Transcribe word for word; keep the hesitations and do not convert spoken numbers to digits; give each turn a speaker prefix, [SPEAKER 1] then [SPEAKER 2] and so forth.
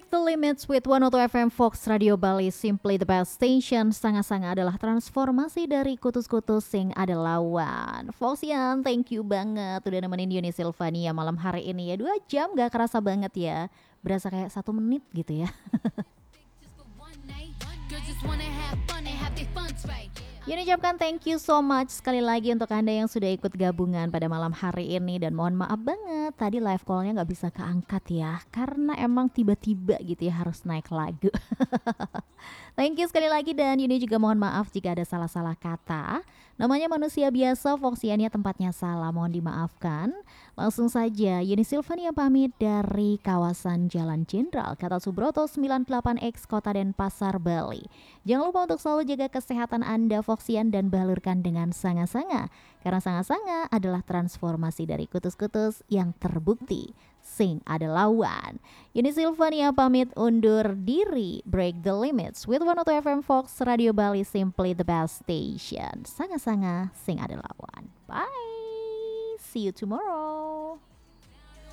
[SPEAKER 1] Break the limits with one oh two F M Fox Radio Bali, simply the best station. Sanga-sanga adalah transformasi dari kutus-kutus sing ada lawan. Foxian, thank you banget udah nemenin Yuni Silvania malam hari ini ya. Dua jam gak kerasa banget ya. Berasa kayak satu menit gitu ya. Yuni ucapkan thank you so much sekali lagi untuk Anda yang sudah ikut gabungan pada malam hari ini. Dan mohon maaf banget tadi live callnya gak bisa keangkat ya, karena emang tiba-tiba gitu ya harus naik lagu. Thank you sekali lagi, dan Yuni juga mohon maaf jika ada salah-salah kata. Namanya manusia biasa, Foxiannya tempatnya salah, mohon dimaafkan. Langsung saja Yuni Silvania pamit dari kawasan Jalan Jenderal Gatot Subroto sembilan puluh delapan X Kota Denpasar, Bali. Jangan lupa untuk selalu jaga kesehatan Anda, Foxian, dan balurkan dengan sanga-sanga. Karena sanga-sanga adalah transformasi dari kutus-kutus yang terbukti sing ada lawan. Yuni Silvania pamit undur diri. Break the limits with one oh two F M Fox Radio Bali, simply the best station. Sanga-sanga sing ada lawan. Bye. See you tomorrow.